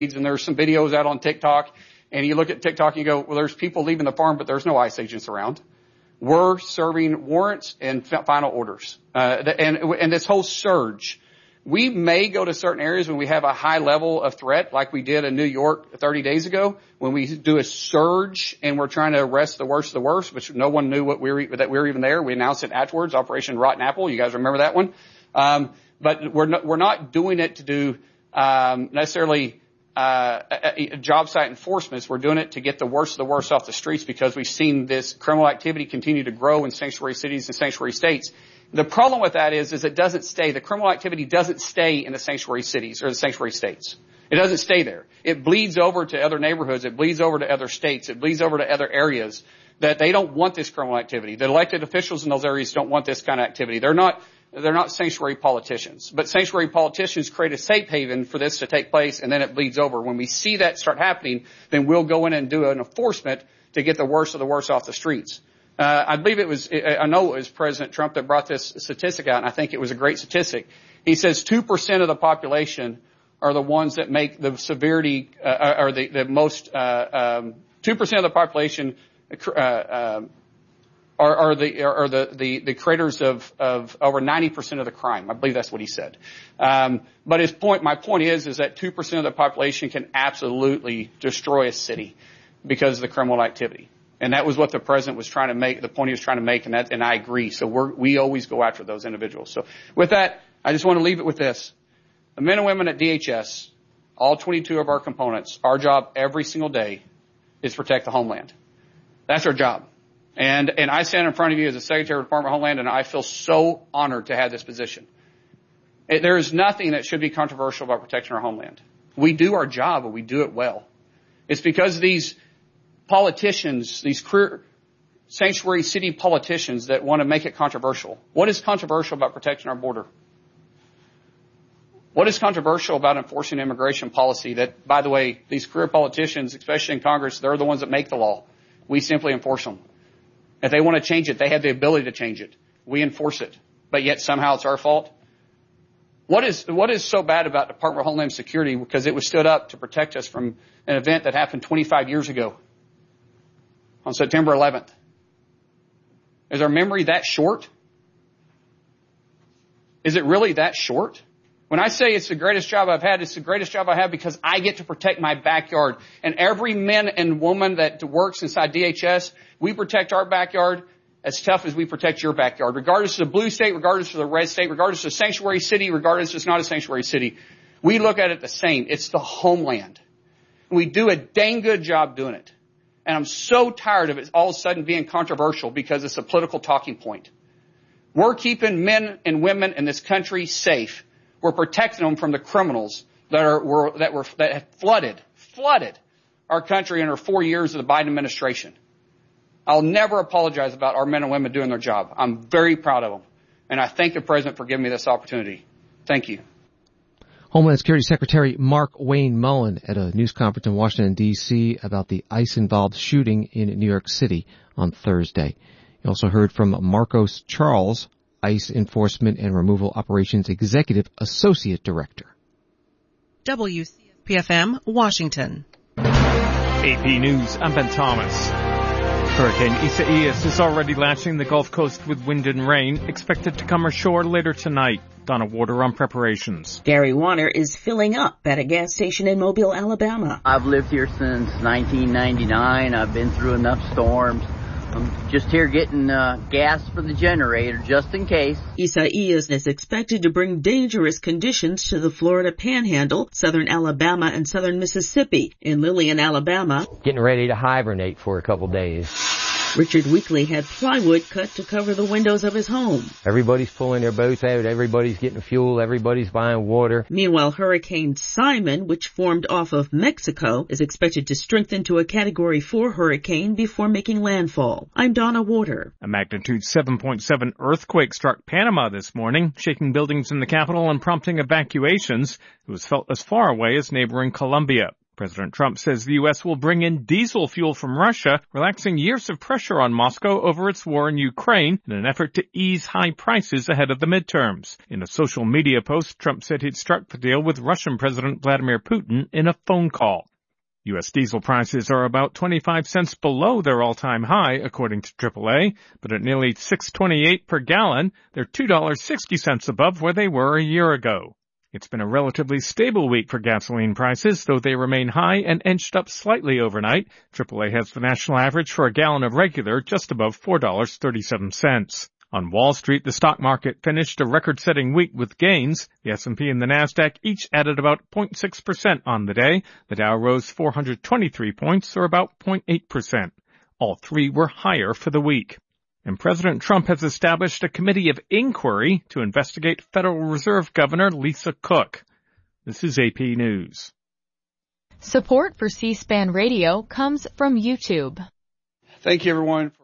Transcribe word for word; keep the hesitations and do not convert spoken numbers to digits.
and there's some videos out on TikTok, and you look at TikTok and you go, well, there's people leaving the farm, but there's no ICE agents around. We're serving warrants and final orders. Uh, and, and this whole surge, we may go to certain areas when we have a high level of threat, like we did in New York thirty days ago, when we do a surge and we're trying to arrest the worst of the worst, which no one knew what we were, that we were even there. We announced it afterwards, Operation Rotten Apple. You guys remember that one? Um, but we're not, we're not doing it to do, um, necessarily, uh, a, a job site enforcement. We're doing it to get the worst of the worst off the streets because we've seen this criminal activity continue to grow in sanctuary cities and sanctuary states. The problem with that is, is it doesn't stay. The criminal activity doesn't stay in the sanctuary cities or the sanctuary states. It doesn't stay there. It bleeds over to other neighborhoods. It bleeds over to other states. It bleeds over to other areas that they don't want this criminal activity. The elected officials in those areas don't want this kind of activity. They're not, they're not sanctuary politicians. But sanctuary politicians create a safe haven for this to take place, and then it bleeds over. When we see that start happening, then we'll go in and do an enforcement to get the worst of the worst off the streets. Uh, I believe it was, I know it was President Trump that brought this statistic out, and I think it was a great statistic. He says two percent of the population are the ones that make the severity, uh, or the, the most, uh, um, two percent of the population, uh, uh, are, are the, are the, the, the creators of, of over ninety percent of the crime. I believe that's what he said. Um, but his point, my point is, is that two percent of the population can absolutely destroy a city because of the criminal activity. And that was what the president was trying to make, the point he was trying to make, and that, and I agree. So we're, we always go after those individuals. So with that, I just want to leave it with this. The men and women at D H S, all twenty-two of our components, our job every single day is protect the homeland. That's our job. And, and I stand in front of you as a Secretary of the Department of Homeland, and I feel so honored to have this position. It, there is nothing that should be controversial about protecting our homeland. We do our job, and we do it well. It's because these politicians, these career sanctuary city politicians that want to make it controversial. What is controversial about protecting our border? What is controversial about enforcing immigration policy that, by the way, these career politicians, especially in Congress, they're the ones that make the law. We simply enforce them. If they want to change it, they have the ability to change it. We enforce it. But yet somehow it's our fault. What is, what is so bad about the Department of Homeland Security? Because it was stood up to protect us from an event that happened twenty-five years ago. On September eleventh. Is our memory that short? Is it really that short? When I say it's the greatest job I've had, it's the greatest job I have because I get to protect my backyard. And every man and woman that works inside D H S, we protect our backyard as tough as we protect your backyard. Regardless of the blue state, regardless of the red state, regardless of sanctuary city, regardless if it's not a sanctuary city. We look at it the same. It's the homeland. And we do a dang good job doing it. And I'm so tired of it all of a sudden being controversial because it's a political talking point. We're keeping men and women in this country safe. We're protecting them from the criminals that are were, that were that have flooded flooded our country under four years of the Biden administration. I'll never apologize about our men and women doing their job. I'm very proud of them, and I thank the president for giving me this opportunity. Thank you. Homeland Security Secretary Mark Wayne Mullen at a news conference in Washington, D C about the ICE-involved shooting in New York City on Thursday. You also heard from Marcos Charles, ICE Enforcement and Removal Operations Executive Associate Director. W C S P F M, Washington. A P News, I'm Ben Thomas. Hurricane Isaias is already lashing the Gulf Coast with wind and rain, expected to come ashore later tonight. Donna Warder on preparations. Gary Warner is filling up at a gas station in Mobile, Alabama. I've lived here since nineteen ninety-nine. I've been through enough storms. I'm just here getting uh, gas for the generator, just in case. Isaias is expected to bring dangerous conditions to the Florida Panhandle, southern Alabama, and southern Mississippi. In Lillian, Alabama, getting ready to hibernate for a couple days. Richard Weekly had plywood cut to cover the windows of his home. Everybody's pulling their boats out. Everybody's getting fuel. Everybody's buying water. Meanwhile, Hurricane Simon, which formed off of Mexico, is expected to strengthen to a Category four hurricane before making landfall. I'm Donna Warder. A magnitude seven point seven earthquake struck Panama this morning, shaking buildings in the capital and prompting evacuations. It was felt as far away as neighboring Colombia. President Trump says the U S will bring in diesel fuel from Russia, relaxing years of pressure on Moscow over its war in Ukraine in an effort to ease high prices ahead of the midterms. In a social media post, Trump said he'd struck the deal with Russian President Vladimir Putin in a phone call. U S diesel prices are about twenty-five cents below their all-time high, according to triple A, but at nearly six dollars and twenty-eight cents per gallon, they're two dollars and sixty cents above where they were a year ago. It's been a relatively stable week for gasoline prices, though they remain high and inched up slightly overnight. triple A has the national average for a gallon of regular just above four dollars and thirty-seven cents. On Wall Street, the stock market finished a record-setting week with gains. The S and P and the Nasdaq each added about zero point six percent on the day. The Dow rose four hundred twenty-three points, or about zero point eight percent. All three were higher for the week. And President Trump has established a committee of inquiry to investigate Federal Reserve Governor Lisa Cook. This is A P News. Support for C-SPAN Radio comes from YouTube. Thank you, everyone.